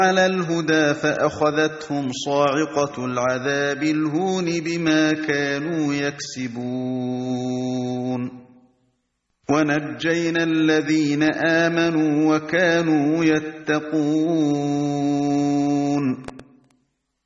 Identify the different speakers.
Speaker 1: على الهدى فأخذتهم صاعقة العذاب الهون بما كانوا يكسبون ونجينا الذين آمنوا وكانوا يتقون